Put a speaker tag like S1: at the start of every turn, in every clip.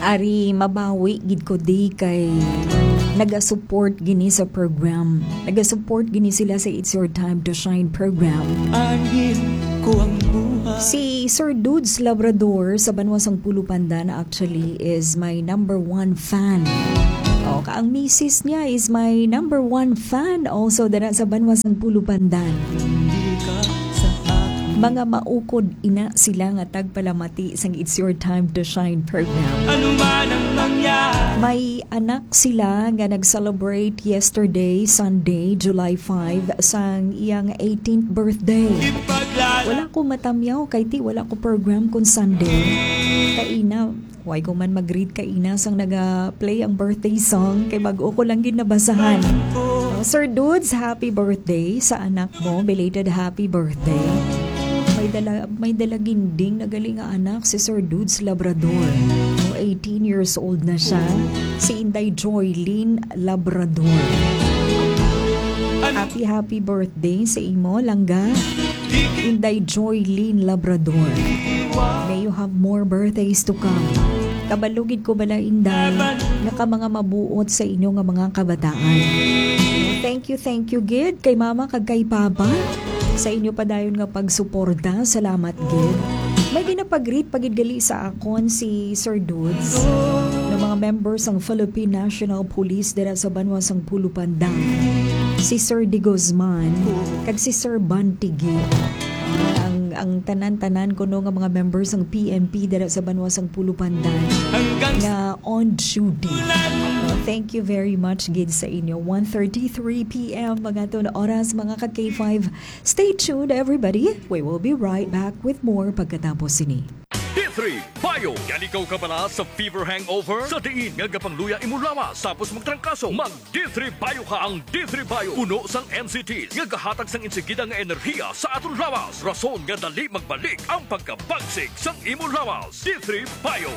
S1: Ari mabawi gid ko di kay naga-support gini sa program. Naga-support gini sila sa It's Your Time to Shine program.
S2: Anhin ko ang buhay.
S1: Si Sir Dudes Labrador sa Banwasang Pulupandan actually is my number one fan. O, ang misis niya is my number one fan also dara sa Banwasang Pulupandan.
S2: Hindi ka sa akin.
S1: Mga maukod ina sila nga tagpalamati sang It's Your Time to Shine program.
S2: Ano man ang mangyari.
S1: May anak sila nga nag-celebrate yesterday, Sunday, July 5, sang iyang 18th birthday. Wala ko matamyaw kay ti wala ko program kun Sunday. Kaina, why ko man mag-read kaina sang naga-play ang birthday song kay bago ko lang gid nabasahan. Sir Dudes, happy birthday sa anak mo. Belated happy birthday. May dala ginding na galing nga anak si Sir Dudes Labrador. 18 years old na siya. Si Inday Joylyn Labrador. Happy birthday sa imo, langga. Inday Joylyn Labrador. May you have more birthdays to come. Kabalugid ko bala, Inday, nga ka mga mabuot sa inyo nga mga kabataan. Thank you, Gid, kay Mama kag kay Papa. Sa inyo pa dayon nga pagsuporta. Salamat, Gid. May ginapag-greet pagidgali sa akon si Sir Dudes ng mga members ng Philippine National Police dira sa Banwasang Pulupandan. Si Sir De Guzman kag si Sir Bantigi. Ang tanan-tanan ko no nga mga members ng PNP dira sa Banwasang Pulupandan nga on duty. Thank you very much, Gid, sa inyo. 1:33 p.m. mga to na oras, mga ka-K5. Stay tuned, everybody. We will be right back with more pagkatapos ini.
S3: D3 Bio. Yan ikaw ka pala sa fever hangover? Sa diin nga gapangluya imulawas tapos magtrangkaso. Mag D3 Bio ka ang D3 Bio. Puno sang NCTs nga gahatag sang insigida nga enerhiya sa aton lawas. Rason nga dali magbalik ang pagkabagsik sang imulawas. D3 Bio.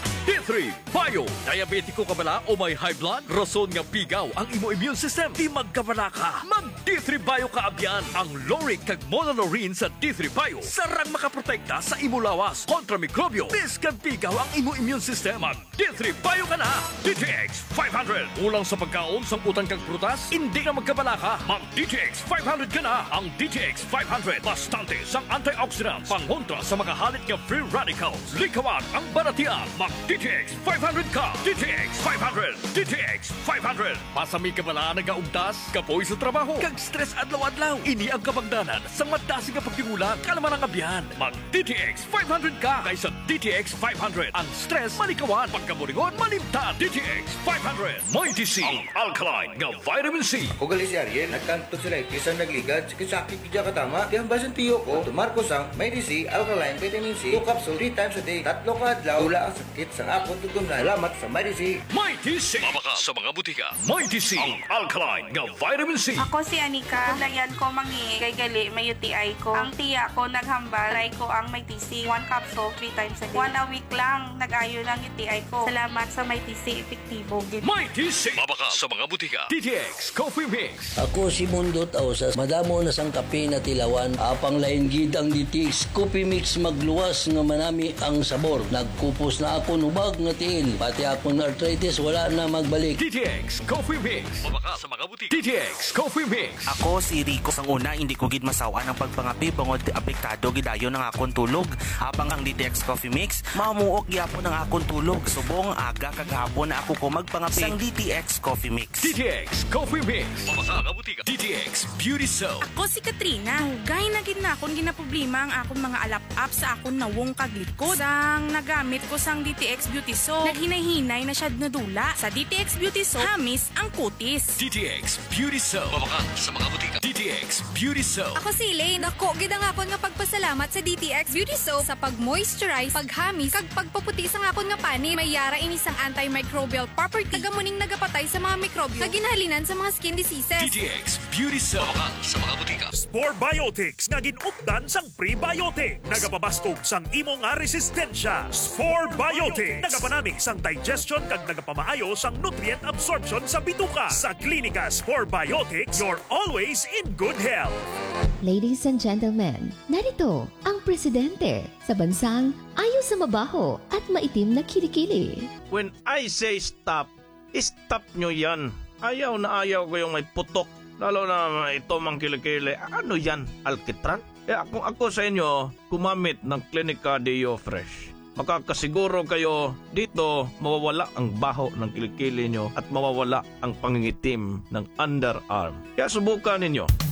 S3: D3 Bio. Diabetiko ka bala o may high blood? Rason nga pigaw ang imo immune system. Di magkabala ka. Mag D3 Bio ka abyan. Ang Loric kag Monolorine sa D3 Bio. Sarang makaprotekta sa imo lawas kontra mikrobyo. Biskan pigaw ang imo immune system. Mag D3 Bio ka na. DTX 500. Ulang sa pagkaon sang utang kag prutas. Hindi na magkabala ka. Mag DTX 500 ka na. Ang DTX 500. Bastante sang antioxidants. Pangontra sa mga halit nga free radicals. Likawan ang baratian. Mag DTX 500 ka! DTX 500! DTX 500! Pasami ka bala nagaugtas, kapoy sa trabaho, kag stress adlaw-adlaw. Ini ang kabagdanan sa madasi nga pagtingulang kalaman ang abyan. Mag DTX 500 ka kaysa DTX 500. Ang stress malikawan, pagkaburingon malimtan. DTX 500. May DC ang alkaline nga vitamin C.
S4: Ugali si Ariel, nagkanto sila kisang nagligad, sakit kidya katama. Kaya basan tiyo ko, tumarko sang may DC alkaline vitamin C. 2 capsule 3 times a day. 3 ka adlaw, wala ang sakit sa akong tugong na. Salamat sa Medisi.
S3: Medisi. Mabaka sa mga butika. Medisi. Ang alkaline nga vitamin C.
S5: Ako si Anika. Kulayan ko mangi kay gali may UTI ko. Ang tiya ko naghambal. Try ko ang Medisi. 1 capsule 3 times a day. 1 a week lang. Nag-ayo lang UTI ko. Salamat sa Medisi. Epektibo.
S3: Medisi. Mabaka sa mga butika. DTX Coffee Mix.
S6: Ako si Mundot Ausas. Madamo na sang kape na tilawan. Apang lain gid ang DTX Coffee Mix magluwas nga manami ang sabor. Nagkupos na ako ubag nga tiil. Pati akong arthritis wala na magbalik.
S3: DTX Coffee Mix. Mabaka sa mga butika. DTX Coffee Mix.
S7: Ako si Rico. Sang una, hindi ko gid masawa ng pagpangapi bangod apektado gidayo ng akong tulog. Habang ang DTX Coffee Mix, mamuok gyapon ang akong tulog. Subong aga kagahapon na ako ko magpangapi sang DTX Coffee Mix.
S3: DTX Coffee Mix. Mabaka sa mga butika. DTX Beauty Soap.
S8: Ako si Katrina. Hugay na gid na akong ginaproblema ang akong mga alap-up sa akong nawong kaglikod. Sang nagamit ko sang DTX Beauty Soap, naghinay-hinay na siya nadula. Sa DTX Beauty Soap, hamis ang kutis.
S3: DTX Beauty Soap. Mabaka sa mga butika. DTX Beauty Soap.
S9: Ako si Elaine. Dako gid ang akon nga pagpasalamat sa DTX Beauty Soap sa pag-moisturize, paghamis, kag pagpaputi sa akon nga pani. May yara ini sang antimicrobial property. Tagamuning nagapatay sa mga mikrobyo. Kaginhalinan sa mga skin diseases.
S3: DTX Beauty Soap. Mabaka sa mga butika.
S10: Spore Biotics nga ginupdan sang prebiotic. Nagapabastog sang imo nga resistensya. Spore Biotic Nagapanami sang digestion kag nagapamaayo sang nutrient absorption sa bituka. Sa Clinicas for Biotics, you're always in good health.
S11: Ladies and gentlemen, narito ang presidente sa bansang ayaw sa mabaho at maitim na kilikili.
S12: When I say stop, stop nyo yan. Ayaw na ayaw ko yung may putok. Lalo na ito mang kilikili. Ano yan? Alkitran? Kung ako sa inyo, gumamit ng Clinica Deo Fresh. Makakasiguro kayo dito mawawala ang baho ng kilikili nyo at mawawala ang pangingitim ng underarm. Kaya subukan ninyo.